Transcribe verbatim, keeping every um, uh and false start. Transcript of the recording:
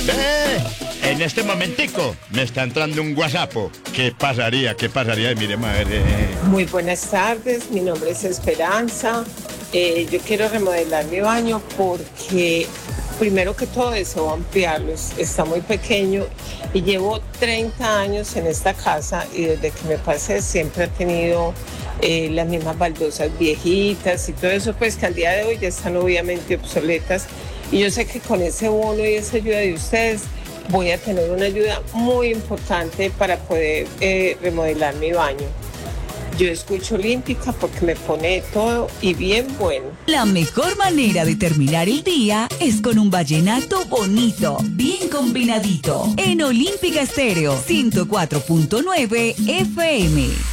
Eh, en este momentico me está entrando un WhatsApp. ¿Qué pasaría? ¿Qué pasaría? Y mire, madre. Muy buenas tardes, mi nombre es Esperanza. Eh, yo quiero remodelar mi baño porque primero que todo deseo ampliarlo. Está muy pequeño y llevo treinta años en esta casa y desde que me pasé siempre ha tenido eh, las mismas baldosas viejitas y todo eso, pues que al día de hoy ya están obviamente obsoletas. Y yo sé que con ese bono y esa ayuda de ustedes voy a tener una ayuda muy importante para poder eh, remodelar mi baño. Yo escucho Olímpica porque me pone todo y bien bueno. La mejor manera de terminar el día es con un vallenato bonito, bien combinadito. En Olímpica Estéreo ciento cuatro punto nueve F M.